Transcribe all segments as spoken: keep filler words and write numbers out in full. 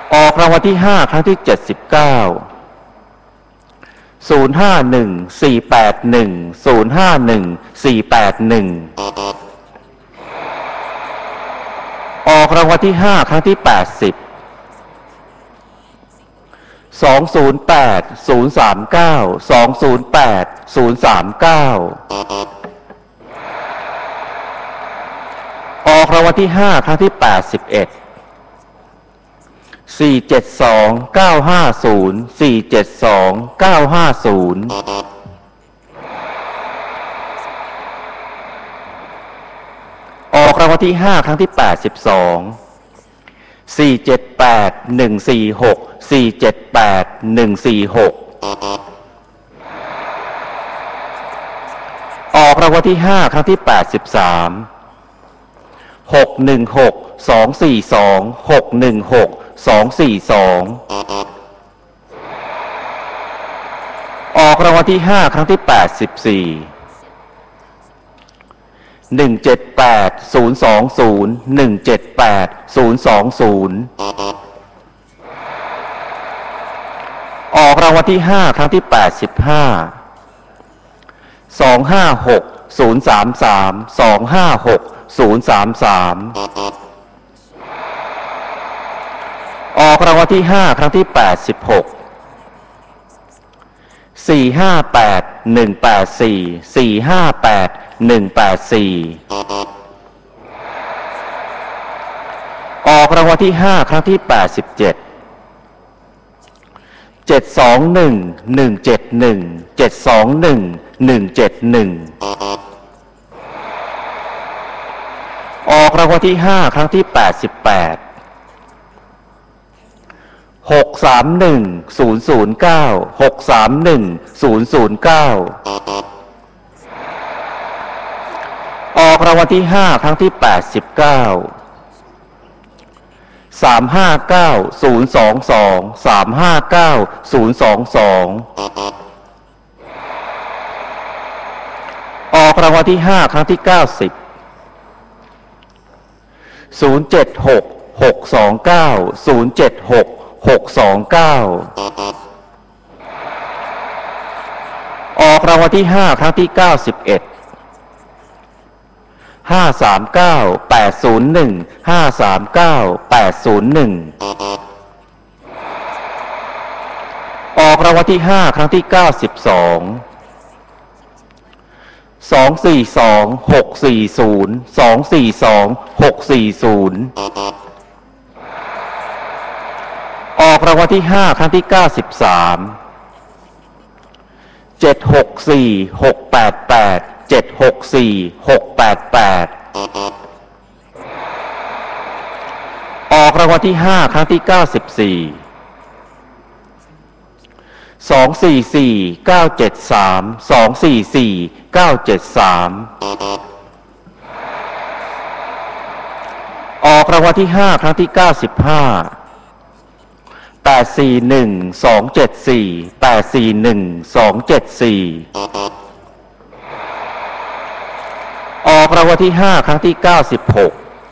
ออกรางวัลที่ห้าครั้งที่เจ็ดสิบเก้าศูนย์ห้าหนึ่งสี่แปดหนึ่งศูนย์ห้าหนึ่งสี่แปดหนึ่งออกรางวัลที่ห้าครั้งที่แปดสิบสองศูนย์แปดศูนย์สามเก้าสองศูนย์แปดศูนย์สามเก้าออกรางวัลที่ห้าครั้งที่แปดสิบเอ็ดสี่เจ็ดสองเก้าห้าศูนย์สี่เจ็ดสองเก้าห้าศูนย์ออกรางวัลที่ห้าครั้งที่แปดสิบสองสี่เจ็ดแปดหนึ่งสี่หกสี่เจ็ดแปดหนึ่งสี่หกออกรางวัลที่ห้าครั้งที่แปดสิบสามหกหนึ่งหกสองสี่สองหกหนึ่งหกสองสี่สองออกรางวัลที่ห้าครั้งที่แปดสิบสี่หนึ่งเจ็ดแปดศูนย์สองศูนย์หนึ่งเจ็ดแปดศูนย์สองศูนย์ออกรางวัลที่ห้าครั้งที่แปดสิบห้าสองห้าหกศูนย์สามสามสองห้าหกศูนย์สามสามออกรางวัลที่ห้าครั้งที่แปดสิบหกสี่ห้าแปดหนึ่งแปดสี่สี่ห้าแปดหนึ่งแปดสี่ออกรางวัลที่ห้าครั้งที่แปดสิบเจ็ดเจ็ดสองหนึ่งหนึ่งเจ็ดหนึ่งเจ็ดสองหนึ่งหนึ่งเจ็ดหนึ่งออกรางวัลที่ห้าครั้งที่แปดสิบแปดหกสามหนึ่งศูนย์ศูนย์เก้าหกสามหนึ่งศูนย์ศูนย์เก้าออกรางวัลที่ห้าครั้งที่แปดสิบเก้าสามห้าเก้าศูนย์สองสองสามห้าเก้าศูนย์สองสองออกรางวัลที่ห้าครั้งที่เก้าสิบศูนย์เจ็ดหกหกสองเก้าศูนย์เจ็ดหกหกสองเก้าออกรางวัลที่ห้าครั้งที่เก้าสิบเอ็ดห้าสามเก้าแปดศูนย์หนึ่งห้าสามเก้าแปดศูนย์หนึ่งออกรางวัลที่ห้าครั้งที่เก้าสิบสองสองสี่สองหกสี่ศูนย์สองสี่สองหกสี่ศูนย์ออกรางวัลที่ห้าครั้งที่เก้าสิบสามเจ็ดหกสี่หกแปดแปดเจ็ดหกสี่หกแปดแปดออกรางวัลที่ห้าครั้งที่เก้าสิบสี่สองสี่สี่เก้าเจ็ดสามสองสี่สี่เก้าเจ็ดสามออกรางวัลที่ห้าครั้งที่เก้าสิบห้าแปดสี่หนึ่งสองเจ็ดสี่แปดสี่หนึ่งสองเจ็ดสี่ออกรางวัลที่ห้าครั้งที่เก้าสิบหก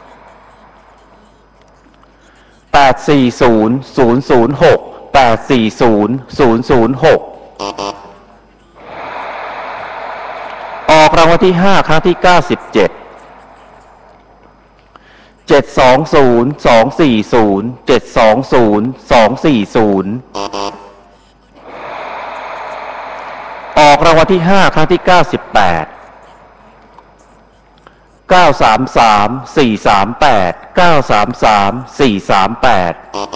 แปดสี่ศูนย์ศูนย์ศูนย์หกแปดสี่ศูนย์ศูนย์ศูนย์หกออกรางวัลที่ห้าครั้งที่เก้าสิบเจ็ดเจ็ดสองศูนย์สองสี่ศูนย์เจ็ดสองศูนย์สองสี่ศูนย์ออกรางวัลที่ห้าครั้งที่เก้าสิบแปดเก้าสามสามสี่สามแปดเก้าสามสามสี่สามแปด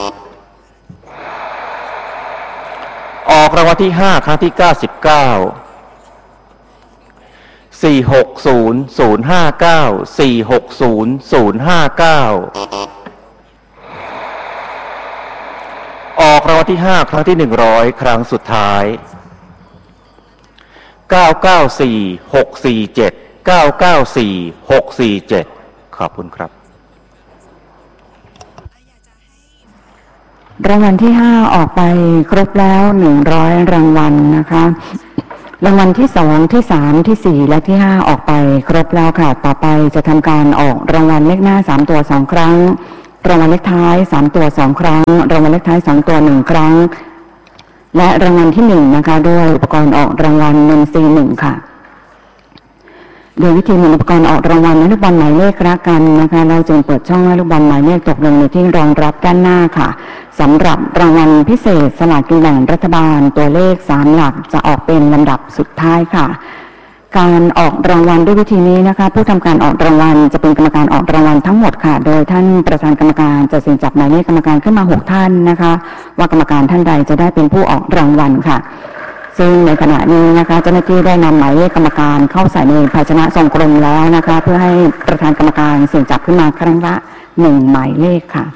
ออกรางวัลที่ห้าครั้งที่เก้าสิบเก้าสี่หกศูนย์ศูนย์ห้าเก้าสี่หกศูนย์ศูนย์ห้าเก้าออกรางวัลที่ห้าครั้งที่หนึ่งร้อยครั้งสุดท้ายเก้าเก้าสี่หกสี่เจ็ดเก้าเก้าสี่หกสี่เจ็ดขอบคุณครับรางวัลที่ห้าออกไปครบแล้วหนึ่งร้อยรางวัลนะคะรางวัลที่สองที่สามที่สี่และที่ห้าออกไปครบแล้วค่ะต่อไปจะทำการออกรางวัลเลขหน้าสามตัวสองครั้งรางวัลเลขท้ายสามตัวสองครั้งรางวัลเลขท้ายสองตัวหนึ่งครั้งและรางวัลที่หนึ่งนะคะด้วยอุปกรณ์ออกรางวัลเงินซีหนึ่งค่ะโดยวิธีหมุนอุปกรณ์ออกรางวัลในลูกบอลหมายเลขรักกันนะคะเราจึงเปิดช่องให้ลูกบอลหมายเลขตกลงในที่รองรับด้านหน้าค่ะสำหรับรางวัลพิเศษสลากกินแบ่งรัฐบาลตัวเลขสามหลักจะออกเป็นลำดับสุดท้ายค่ะการออกรางวัลด้วยวิธีนี้นะคะผู้ทำการออกรางวัลจะเป็นกรรมการออกรางวัลทั้งหมดค่ะโดยท่านประธานกรรมการจะเซ็นจับหมายเลขกรรมการขึ้นมาหกท่านนะคะว่ากรรมการท่านใดจะได้เป็นผู้ออกรางวัลค่ะซึ่งในขณะนี้นะคะเจ้าหน้าที่ได้นำหมายเลขกรรมการเข้าใส่ในภาชนะทรงกลมแล้วนะคะเพื่อให้ประธานกรรมการเซ็นจับขึ้นมาครั้งละหนึ่งหมายเลขค่ะ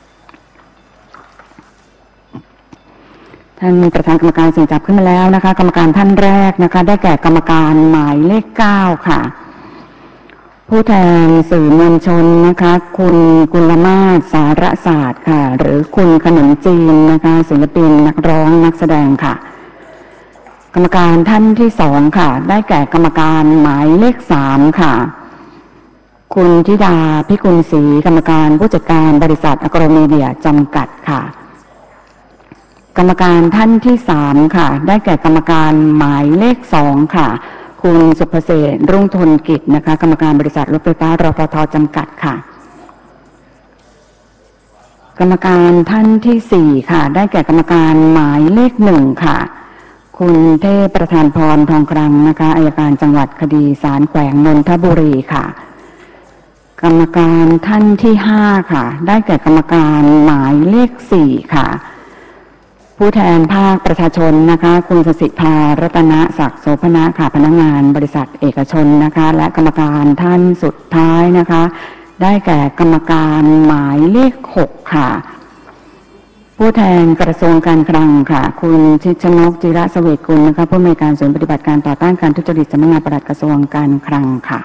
ท่านประธานกรรมการเซ็นจับขึ้นมาแล้วนะคะกรรมการท่านแรกนะคะได้แก่กรรมการหมายเลขเก้าค่ะผู้แทนสื่อมวลชนนะคะคุณกุลมาศสารศาสตร์ค่ะหรือคุณขนมจีนนะคะศิลปินนักร้องนักแสดงค่ะกรรมการท่านที่สองค่ะได้แก่กรรมการหมายเลขสามค่ะคุณธิดาพิกุลศรีกรรมการผู้จัดการบริษัทอโกรมีเดียจำกัดค่ะกรรมการท่านที่สามค่ะได้แก่กรรมการหมายเลขสองค่ะคุณสุภเสษรุ่งทนกิจนะคะกรรมการบริษัทรถไฟฟ้ารพท.จำกัดค่ะกรรมการท่านที่สี่ค่ะได้แก่กรรมการหมายเลขหนึ่งค่ะคุณเทพประธานพรทองครังนะคะอัยการจังหวัดคดีศาลแขวงนนทบุรีค่ะกรรมการท่านที่ห้าค่ะได้แก่กรรมการหมายเลขสี่ค่ะผู้แทนภาคประชาชนนะคะคุณสศิภารัตนศักดิ์โสภณะค่ะพนักงานบริษัทเอกชนนะคะและกรรมการท่านสุดท้ายนะคะได้แก่กรรมการหมายเลขหกค่ะผู้แทนกระทรวงการคลังค่ะคุณชิดชนกจิระเสวตกุลนะคะผู้อำนวยการศูนย์ปฏิบัติการต่อต้านการทุจริตสำนักงานปลัดกระทรวงการคลังค่ะ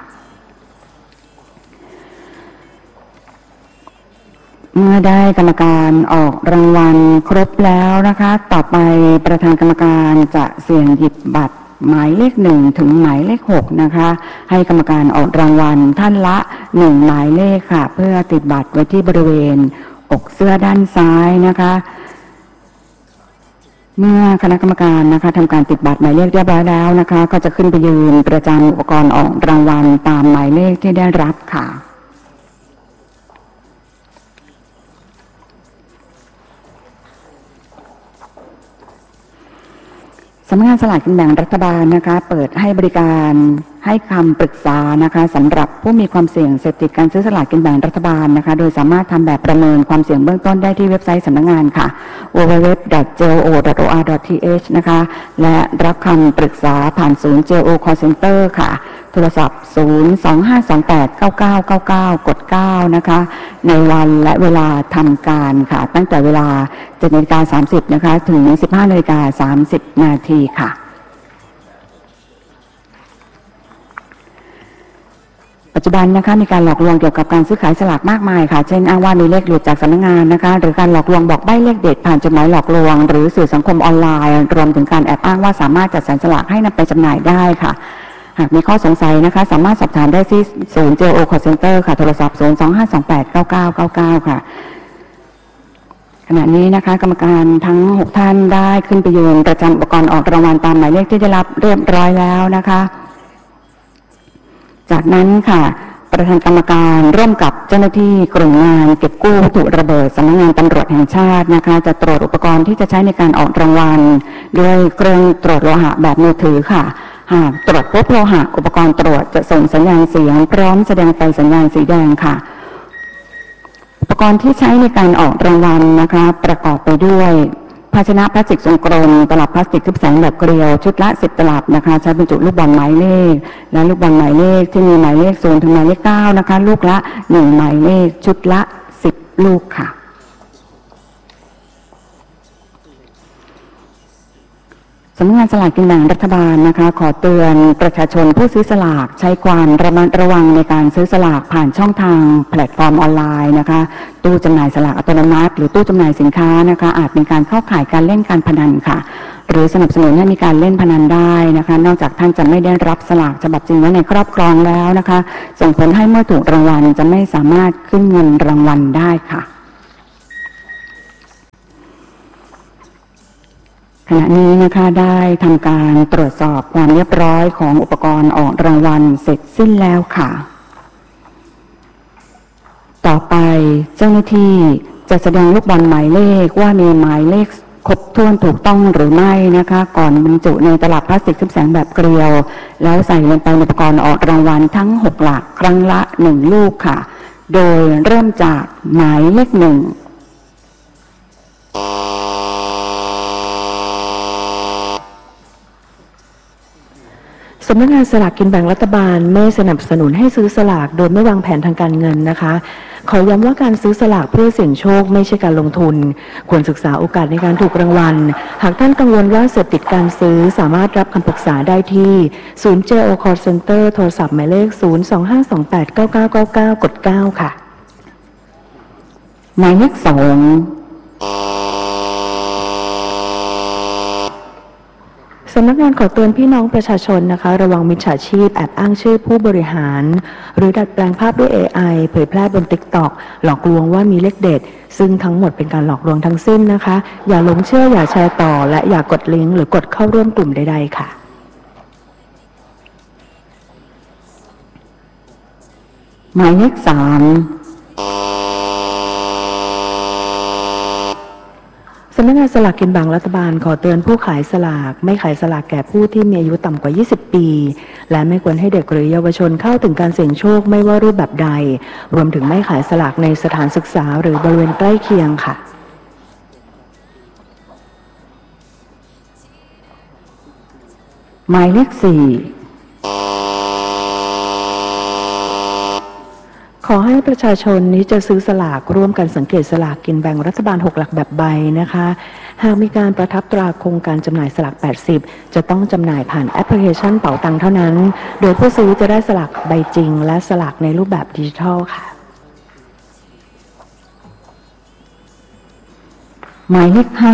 เมื่อได้กรรมการออกรางวัลครบแล้วนะคะต่อไปประธานกรรมการจะเสี่ยงหยิบบัตรหมายเลขหนึ่งถึงหมายเลขหกนะคะให้กรรมการออกรางวัลท่านละหนึ่งหมายเลขค่ะเพื่อติดบัตรไว้ที่บริเวณอกเสื้อด้านซ้ายนะคะเมื่อคณะกรรมการนะคะทำการติดบัตรหมายเลขเรียบร้อยแล้วนะคะก็จะขึ้นไปยืนประจำอุปกรณ์ออกรางวัลตามหมายเลขที่ได้รับค่ะสำนักงานสลากกินแบ่งรัฐบาลนะคะเปิดให้บริการให้คำปรึกษานะคะสำหรับผู้มีความเสี่ยงเสพติดการซื้อสลากกินแบ่งรัฐบาลนะคะโดยสามารถทำแบบประเมินความเสี่ยงเบื้องต้นได้ที่เว็บไซต์สำนักงานค่ะ ดับเบิลยู ดับเบิลยู ดับเบิลยู ดอท เจ โอ ดอท โอ อาร์ ดอท ที เอช นะคะและรับคำปรึกษาผ่านศูนย์ เจ โอ Call Center ค่ะโทรศัพท์ ศูนย์ สอง ห้า สอง แปด เก้า เก้า เก้า เก้า กด เก้า นะคะในวันและเวลาทำการค่ะตั้งแต่เวลา เจ็ดนาฬิกาสามสิบ นะคะถึง สิบห้านาฬิกาสามสิบ นาทีค่ะปัจจุบันนะคะมีการหลอกลวงเกี่ยวกับการซื้อขายสลากมากมายค่ะเช่นอ้างว่ามีเลขหลุดจากสำนักงานนะคะหรือการหลอกลวงบอกใบ้เลขเด็ดผ่านจดหมายหลอกลวงหรือสื่อสังคมออนไลน์รวมถึงการแอบอ้างว่าสามารถจัดสรรสลากให้นำไปจำหน่ายได้ค่ะหากมีข้อสงสัยนะคะสามารถสอบถามได้ที่ศูนย์ เจ โอ Call Center ค่ะโทรศัพท์ ศูนย์ สอง ห้า สอง แปด เก้า เก้า เก้า เก้า ค่ะขณะนี้นะคะกรรมการทั้งหกท่านได้ขึ้นไปยืนประจำอุปกรณ์ออกรางวัลตามหมายเลขที่ได้รับเรียบร้อยแล้วนะคะจากนั้นค่ะประธานกรรมการร่วมกับเจ้าหน้าที่กลุ่มงานเก็บกู้วัตถุระเบิดสำนักงานตำรวจแห่งชาตินะคะจะตรวจอุปกรณ์ที่จะใช้ในการออกรางวัลด้วยเครื่องตรวจโลหะแบบมือถือค่ะหากตรวจพบโลหะอุปกรณ์ตรวจจะส่งสัญญาณเสียงพร้อมแสดงไฟสัญญาณสีแดงค่ะอุปกรณ์ที่ใช้ในการออกรางวัลนะคะประกอบไปด้วยภาชนะพลาสติกทรงกลมตลับพลาสติกทึบแสงแบบเกลียวชุดละสิบตลับนะคะใช้บรรจุลูกบอลหมายเลขและลูกบอลหมายเลขที่มีหมายเลขศูนย์ถึงหมายเลขเก้านะคะลูกละหนึ่งหมายเลขชุดละสิบลูกค่ะสำนักงานสลากกินแบ่งรัฐบาลนะคะขอเตือนประชาชนผู้ซื้อสลากใช้ความระมัดระวังในการซื้อสลากผ่านช่องทางแพลตฟอร์มออนไลน์นะคะตู้จำหน่ายสลากอัตโนมัติหรือตู้จำหน่ายสินค้านะคะอาจเป็นการเข้าข่ายการเล่นการพนันค่ะหรือสนับสนุนให้มีการเล่นพนันได้นะคะนอกจากท่านจะไม่ได้รับสลากฉบับจริงไว้ในครอบครองแล้วนะคะส่งผลให้เมื่อถูกรางวัลจะไม่สามารถขึ้นเงินรางวัลได้ค่ะขณะนี้นะคะได้ทำการตรวจสอบความเรียบร้อยของอุปกรณ์ออกรางวัลเสร็จสิ้นแล้วค่ะต่อไปเจ้าหน้าที่จะแสดงลูกบอลหมายเลขว่ามีหมายเลขครบถ้วนถูกต้องหรือไม่นะคะก่อนบรรจุในตลับพลาสติกทึบแสงแบบเกลียวแล้วใส่ลงไปในอุปกรณ์ออกรางวัลทั้งหกหลักครั้งละหนึ่งลูกค่ะโดยเริ่มจากหมายเลขหนึ่งสำนักงานสลากกินแบ่งรัฐบาลไม่สนับสนุนให้ซื้อสลากโดยไม่วางแผนทางการเงินนะคะขอย้ำว่าการซื้อสลากเพื่อเสี่ยงโชคไม่ใช่การลงทุนควรศึกษาโอกาสในการถูกรางวัลหากท่านกังวลว่าเสพติดการซื้อสามารถรับคำปรึกษาได้ที่ศูนย์ เจ โอ Call Center โทรศัพท์หมายเลขศูนย์ สอง ห้า สอง แปด เก้า เก้า เก้า เก้า กด เก้า ค่ะหมายเลขสองสำนักงานขอเตือนพี่น้องประชาชนนะคะระวังมิจฉาชีพแอบอ้างชื่อผู้บริหารหรือดัดแปลงภาพด้วย เอ ไอ เผยแพร่บน ติ๊กต็อก หลอกลวงว่ามีเลขเด็ดซึ่งทั้งหมดเป็นการหลอกลวงทั้งสิ้นนะคะอย่าหลงเชื่ออย่าแชร์ต่อและอย่ากดลิงก์หรือกดเข้าร่วมกลุ่มใดๆค่ะหมายเลขสามสำนักงานสลากกินแบ่งรัฐบาลขอเตือนผู้ขายสลากไม่ขายสลากแก่ผู้ที่มีอายุต่ำกว่ายี่สิบปีและไม่ควรให้เด็กหรือเยาวชนเข้าถึงการเสี่ยงโชคไม่ว่ารูปแบบใดรวมถึงไม่ขายสลากในสถานศึกษาหรือบริเวณใกล้เคียงค่ะหมายเลขสี่ขอให้ประชาชนนี้จะซื้อสลากร่วมกันสังเกตสลากกินแบ่งรัฐบาลหกหลักแบบใบนะคะหากมีการประทับตราโครงการจำหน่ายสลากแปดสิบจะต้องจำหน่ายผ่านแอปพลิเคชันเป๋าตังเท่านั้นโดยผู้ซื้อจะได้สลากใบจริงและสลากในรูปแบบดิจิทัลค่ะหมายเลขห้า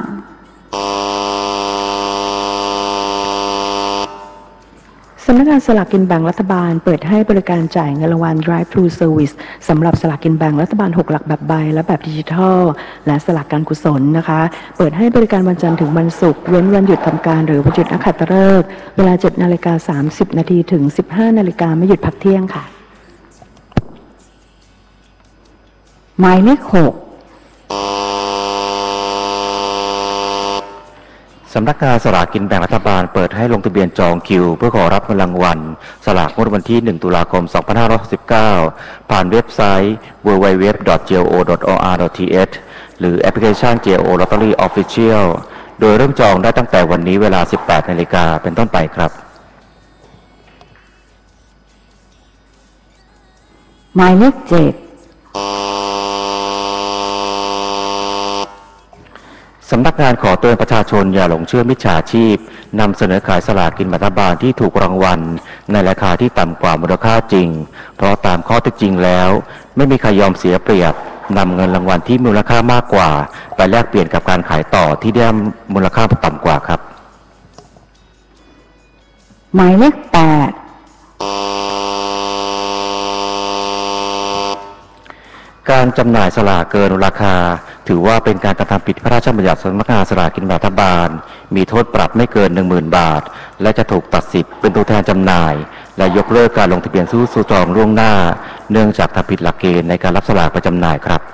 สำนักงานสลากกินแบ่งรัฐบาลเปิดให้บริการจ่ายเงินรางวัล Drive-Thru Service สำหรับสลากกินแบ่งรัฐบาลหกหลักแบบใบและแบบดิจิทัลและสลากการกุศลนะคะเปิดให้บริการวันจันทร์ถึงวันศุกร์เว้นวันหยุดทำการหรือวันหยุดนักขัตฤกษ์เวลา เจ็ดนาฬิกาสามสิบนาทีถึง สิบห้านาฬิกาไม่หยุดพักเที่ยงค่ะหมายเลขหกสำนักงานสลากกินแบ่งรัฐบาลเปิดให้ลงทะเบียนจองคิวเพื่อขอรับเงินรางวัลสลากงวดวันที่หนึ่งตุลาคมสองพันห้าร้อยหกสิบเก้าผ่านเว็บไซต์ ดับเบิลยู ดับเบิลยู ดับเบิลยู ดอท จี โอ ดอท โอ อาร์ ดอท ที เอช หรือแอปพลิเคชัน จี โอ Lottery Official โดยเริ่มจองได้ตั้งแต่วันนี้เวลา สิบแปดนาฬิกาเป็นต้นไปครับหมายเลขเจ็ดสำนักงานขอเตือนประชาชนอย่าหลงเชื่อมิจฉาชีพนำเสนอขายสลากกินแบ่งรัฐบาลที่ถูกรางวัลในราคาที่ต่ำกว่ามูลค่าจริงเพราะตามข้อเท็จจริงแล้วไม่มีใครยอมเสียเปรียบนำเงินรางวัลที่มูลค่ามากกว่าไปแลกเปลี่ยนกับการขายต่อที่ได้มูลค่าต่ำกว่าครับหมายเลขแปดการจำหน่ายสลากเกินราคาถือว่าเป็นการกระทำผิดพระราชบัญญัติสำนักงานสลากกินแบ่งรัฐบาลมีโทษปรับไม่เกิน หนึ่งหมื่น บาทและจะถูกตัดสิทธิ์เป็นตัวแทนจำหน่ายและยกเลิกการลงทะเบียนซื้อจองล่วงหน้าเนื่องจากทำผิดหลักเกณฑ์ในการรับสลากไปจำหน่ายครับ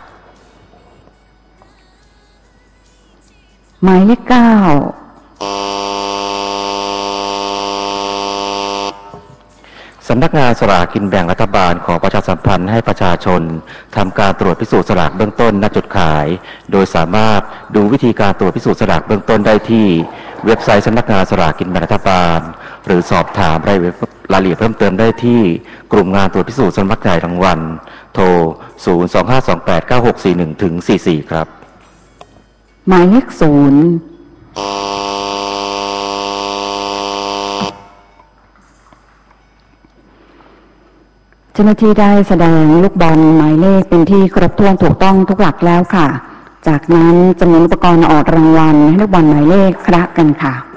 หมายเลขเก้าสำนักงานสลากกินแบ่งรัฐบาลขอประชาสัมพันธ์ให้ประชาชนทำการตรวจพิสูจน์สลากเบื้องต้นณจุดขายโดยสามารถดูวิธีการตรวจพิสูจน์สลากเบื้องต้นได้ที่เว็บไซต์สำนักงานสลากกินแบ่งรัฐบาลหรือสอบถามรายละเอียดเพิ่มเติมได้ที่กลุ่มงานตรวจพิสูจน์สำนักงานรางวัลโทร ศูนย์ สอง ห้า สอง แปด เก้า หก สี่ หนึ่ง ถึง สี่สิบสี่ ครับหมายเลขศูนย์เจ้าหน้าที่ได้แสดงลูกบอลหมายเลขเป็นที่ครบถ้วนถูกต้องทุกหลักแล้วค่ะจากนั้นจะมีอุปกรณ์ออกรางวัลให้ลูกบอลหมายเลขคละกันค่ะ